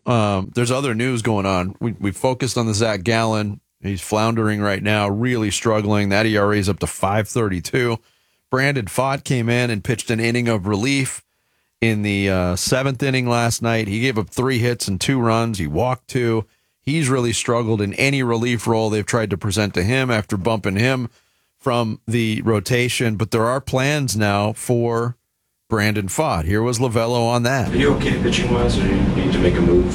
there's other news going on. We focused on the Zach Gallen. He's floundering right now, really struggling. That ERA is up to 5.32. Brandon Pfaadt came in and pitched an inning of relief in the seventh inning last night. He gave up 3 hits and 2 runs. He walked 2. He's really struggled in any relief role they've tried to present to him after bumping him from the rotation. But there are plans now for Brandon Pfaadt. Here was Lovello on that. Are you okay pitching-wise, or do you need to make a move?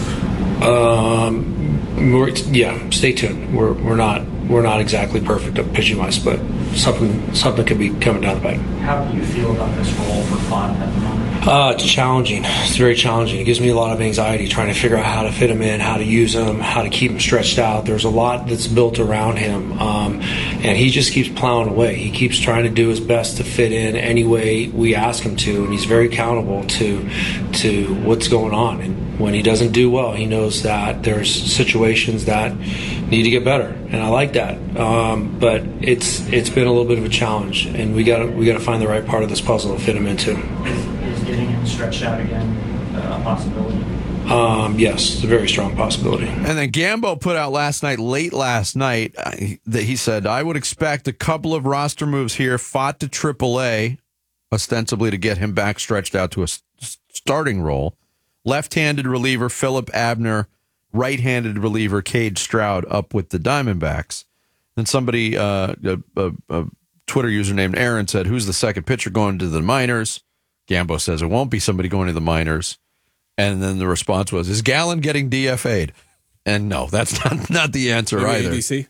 Stay tuned. We're not exactly perfect at pitching-wise, but something could be coming down the pipe. How do you feel about this role for Pfaadt at the moment? It's challenging. It's very challenging. It gives me a lot of anxiety trying to figure out how to fit him in, how to use him, how to keep him stretched out. There's a lot that's built around him, and he just keeps plowing away. He keeps trying to do his best to fit in any way we ask him to, and he's very accountable to what's going on. And when he doesn't do well, he knows that there's situations that need to get better, and I like that. But it's been a little bit of a challenge, and we got to find the right part of this puzzle to fit him into. Is getting him stretched out again a possibility? Yes, it's a very strong possibility. And then Gambo put out late last night, that he said, I would expect a couple of roster moves here, Pfaadt to AAA, ostensibly to get him back stretched out to a starting role. Left-handed reliever Philip Abner, right-handed reliever Cade Stroud up with the Diamondbacks. Then somebody, a Twitter user named Aaron, said, who's the second pitcher going to the minors? Gambo says it won't be somebody going to the minors. And then the response was, is Gallen getting DFA'd? And no, that's not the answer maybe either. ABC?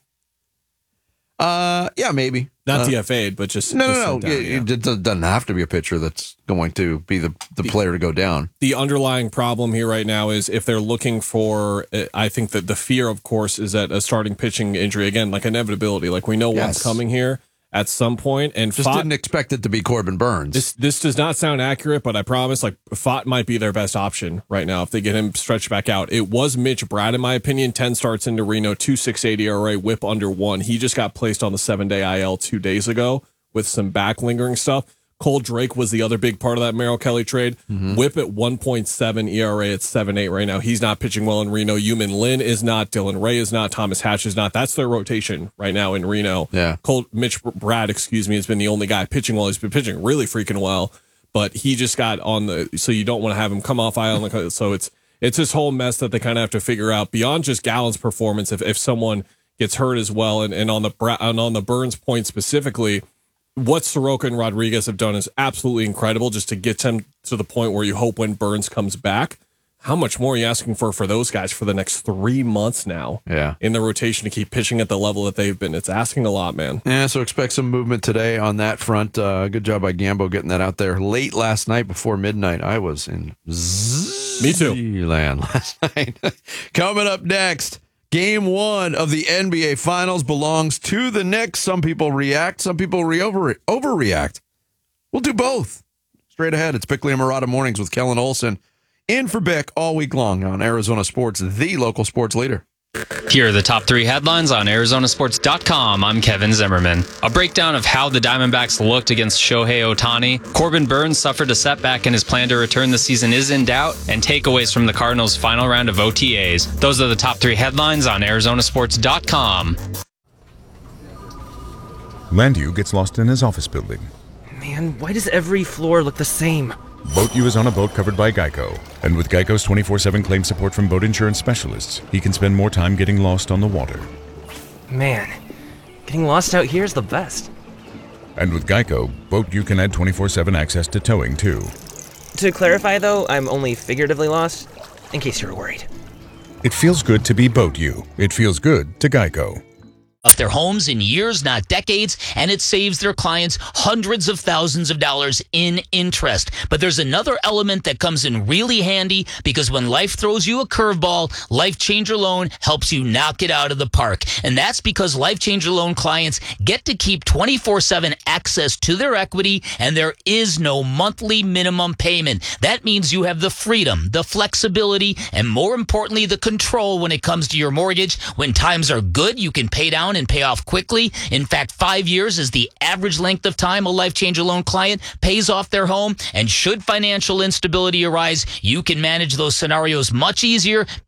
Yeah, maybe. Not DFA'd, but just... No. Down, It doesn't have to be a pitcher that's going to be the player to go down. The underlying problem here right now is if they're looking for... I think that the fear, of course, is that a starting pitching injury, again, like inevitability. Like we know what's coming here at some point, and just didn't expect it to be Corbin Burns. This does not sound accurate, but I promise, like Pfaadt might be their best option right now if they get him stretched back out. It was Mitch Brad, in my opinion. 10 starts into Reno, 2.68 ERA, WHIP under 1. He just got placed on the 7-day IL 2 days ago with some back lingering stuff. Cole Drake was the other big part of that Merrill Kelly trade. WHIP at 1.7, ERA at 7.8 right now. He's not pitching well in Reno. Yumin Lin is not. Dylan Ray is not. Thomas Hatch is not. That's their rotation right now in Reno. Yeah. Mitch Brad, has been the only guy pitching well. He's been pitching really freaking well, but he just got on the, so you don't want to have him come off IL. So it's this whole mess that they kind of have to figure out beyond just Gallen's performance. If someone gets hurt as well, and on the Burns point specifically, what Soroka and Rodriguez have done is absolutely incredible just to get them to the point where you hope when Burns comes back. How much more are you asking for those guys for the next 3 months now? Yeah. In the rotation to keep pitching at the level that they've been. It's asking a lot, man. Yeah, so expect some movement today on that front. Good job by Gambo getting that out there late last night before midnight. I was in Me too. land last night. Coming up next, Game 1 of the NBA Finals belongs to the Knicks. Some people react, some people overreact. We'll do both. Straight ahead, it's Bickley and Murata Mornings with Kellen Olson. In for Bick all week long on Arizona Sports, the local sports leader. Here are the top 3 headlines on Arizonasports.com. I'm Kevin Zimmerman. A breakdown of how the Diamondbacks looked against Shohei Ohtani. Corbin Burns suffered a setback and his plan to return this season is in doubt. And takeaways from the Cardinals' final round of OTAs. Those are the top 3 headlines on Arizonasports.com. Landu gets lost in his office building. Man, why does every floor look the same? Boat U is on a boat covered by Geico. And with Geico's 24/7 claim support from boat insurance specialists, he can spend more time getting lost on the water. Man, getting lost out here is the best. And with Geico, Boat U can add 24/7 access to towing, too. To clarify, though, I'm only figuratively lost, in case you were worried. It feels good to be Boat U. It feels good to Geico. Of their homes in years, not decades, and it saves their clients hundreds of thousands of dollars in interest. But there's another element that comes in really handy because when life throws you a curveball, Life Changer Loan helps you knock it out of the park. And that's because Life Changer Loan clients get to keep 24/7 access to their equity, and there is no monthly minimum payment. That means you have the freedom, the flexibility, and more importantly, the control when it comes to your mortgage. When times are good, you can pay down and pay off quickly. In fact, 5 years is the average length of time a Life Changer Loan client pays off their home. And should financial instability arise, you can manage those scenarios much easier